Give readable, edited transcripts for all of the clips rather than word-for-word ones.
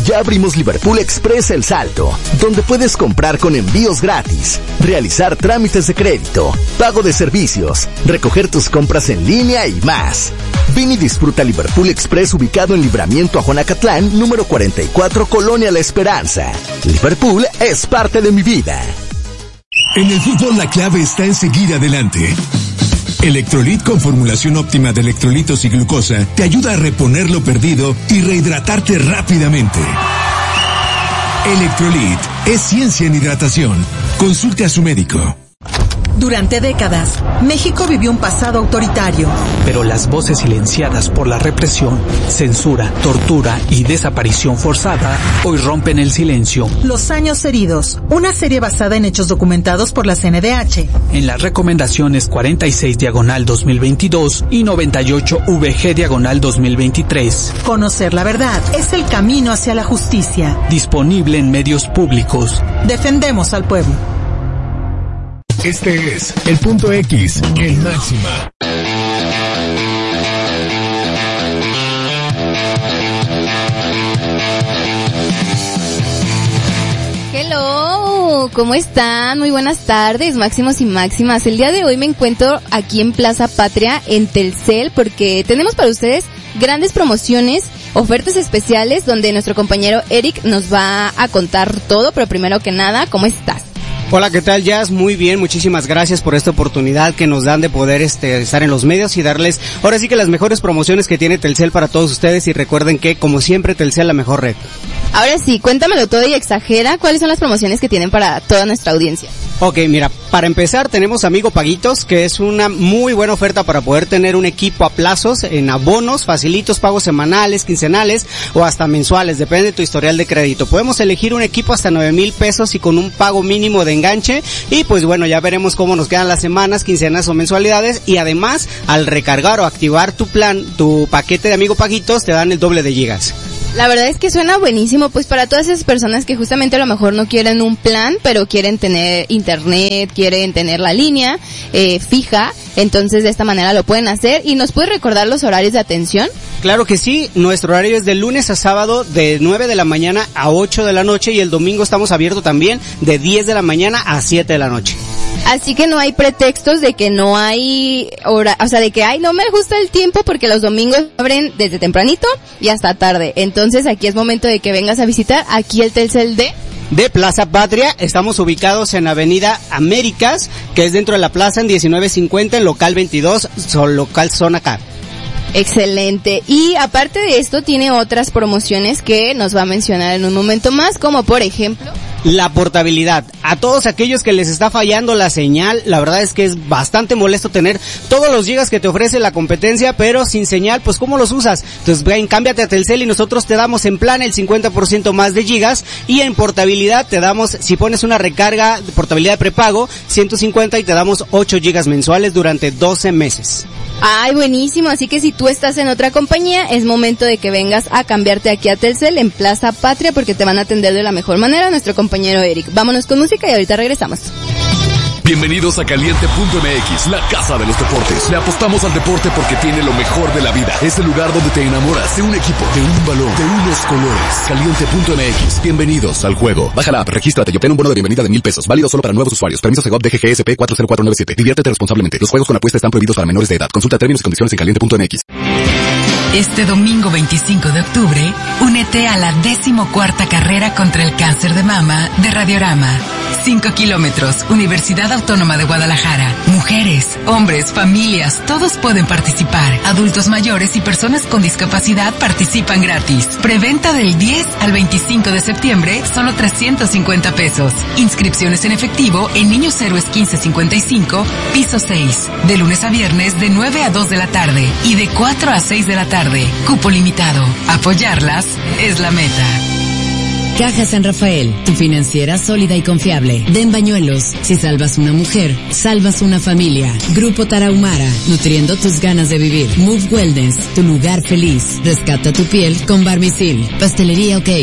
Ya abrimos Liverpool Express El Salto, donde puedes comprar con envíos gratis, realizar trámites de crédito, pago de servicios, recoger tus compras en línea y más. Ven y disfruta Liverpool Express, ubicado en Libramiento Ajuanacatlán, número 44, Colonia La Esperanza. Liverpool es parte de mi vida. En el fútbol la clave está en seguir adelante. Electrolit con formulación óptima de electrolitos y glucosa te ayuda a reponer lo perdido y rehidratarte rápidamente. Electrolit es ciencia en hidratación. Consulte a su médico. Durante décadas, México vivió un pasado autoritario. Pero las voces silenciadas por la represión, censura, tortura y desaparición forzada hoy rompen el silencio. Los años heridos, una serie basada en hechos documentados por la CNDH. En las recomendaciones 46/2022 y 98/VG/2023. Conocer la verdad es el camino hacia la justicia. Disponible en medios públicos. Defendemos al pueblo. Este es el Punto X, el Máxima. Hello, ¿cómo están? Muy buenas tardes, máximos y máximas. El día de hoy me encuentro aquí en Plaza Patria, en Telcel, porque tenemos para ustedes grandes promociones, ofertas especiales, donde nuestro compañero Eric nos va a contar todo, pero primero que nada, ¿cómo estás? Hola, ¿qué tal, Jazz? Muy bien, muchísimas gracias por esta oportunidad que nos dan de poder estar en los medios y darles ahora sí que las mejores promociones que tiene Telcel para todos ustedes, y recuerden que, como siempre, Telcel la mejor red. Ahora sí, cuéntamelo todo y exagera, ¿cuáles son las promociones que tienen para toda nuestra audiencia? Ok, mira, para empezar tenemos Amigo Paguitos, que es una muy buena oferta para poder tener un equipo a plazos, en abonos, facilitos, pagos semanales, quincenales o hasta mensuales, depende de tu historial de crédito. Podemos elegir un equipo hasta 9,000 pesos y con un pago mínimo de enganche, y pues bueno, ya veremos cómo nos quedan las semanas, quincenas o mensualidades, y además, al recargar o activar tu plan, tu paquete de Amigo Paguitos, te dan el doble de gigas. La verdad es que suena buenísimo, pues para todas esas personas que justamente a lo mejor no quieren un plan, pero quieren tener internet, quieren tener la línea fija, entonces de esta manera lo pueden hacer. ¿Y nos puedes recordar los horarios de atención? Claro que sí, nuestro horario es de lunes a sábado de 9 de la mañana a 8 de la noche, y el domingo estamos abiertos también de 10 de la mañana a 7 de la noche. Así que no hay pretextos de que no hay hora, o sea, de que no me gusta el tiempo, porque los domingos abren desde tempranito y hasta tarde. Entonces aquí es momento de que vengas a visitar aquí el Telcel de Plaza Patria. Estamos ubicados en Avenida Américas, que es dentro de la plaza, en 1950, en local 22, local zona K. Excelente. Y aparte de esto, tiene otras promociones que nos va a mencionar en un momento más, como por ejemplo la portabilidad. A todos aquellos que les está fallando la señal, la verdad es que es bastante molesto tener todos los gigas que te ofrece la competencia, pero sin señal, pues ¿cómo los usas? Entonces ven, cámbiate a Telcel y nosotros te damos en plan el 50% más de gigas, y en portabilidad te damos, si pones una recarga de portabilidad de prepago, 150, y te damos 8 gigas mensuales durante 12 meses. Ay, buenísimo. Así que si tú estás en otra compañía, es momento de que vengas a cambiarte aquí a Telcel en Plaza Patria, porque te van a atender de la mejor manera nuestro compañero Eric. Vámonos con música y ahorita regresamos. Bienvenidos a Caliente.mx, la casa de los deportes. Le apostamos al deporte porque tiene lo mejor de la vida. Es el lugar donde te enamoras de un equipo, de un balón, de unos colores. Caliente.mx. Bienvenidos al juego. Baja la app, regístrate y obtén un bono de bienvenida de 1,000 pesos. Válido solo para nuevos usuarios. Permiso Segov DGGSP 40497. Diviértete responsablemente. Los juegos con apuesta están prohibidos para menores de edad. Consulta términos y condiciones en Caliente.mx. Este domingo 25 de octubre, únete a la 14ª carrera contra el cáncer de mama de Radiorama. 5 kilómetros, Universidad Autónoma de Guadalajara. Mujeres, hombres, familias, todos pueden participar. Adultos mayores y personas con discapacidad participan gratis. Preventa del 10 al 25 de septiembre, solo 350 pesos. Inscripciones en efectivo en Niños Héroes 1555, piso 6. De lunes a viernes de 9 a 2 de la tarde y de 4 a 6 de la tarde. Cupo limitado. Apoyarlas es la meta. Caja San Rafael, tu financiera sólida y confiable. Den Bañuelos, si salvas una mujer, salvas una familia. Grupo Tarahumara, nutriendo tus ganas de vivir. Move Wellness, tu lugar feliz. Rescata tu piel con Barmisil. Pastelería OK,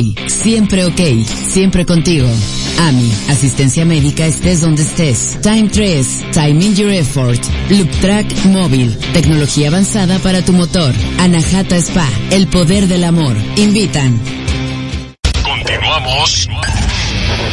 siempre contigo. AMI, asistencia médica estés donde estés. Time 3, Time in your effort. Loop Track móvil, tecnología avanzada para tu motor. Anahata Spa, el poder del amor. Invitan. Continuamos.